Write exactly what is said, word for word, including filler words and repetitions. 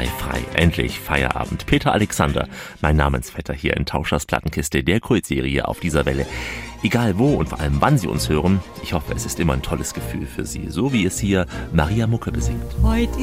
sei frei. Endlich Feierabend. Peter Alexander, mein Namensvetter hier in Tauschers Plattenkiste, der Kultserie auf dieser Welle. Egal wo und vor allem wann Sie uns hören, ich hoffe, es ist immer ein tolles Gefühl für Sie, so wie es hier Maria Mucke besingt. Heute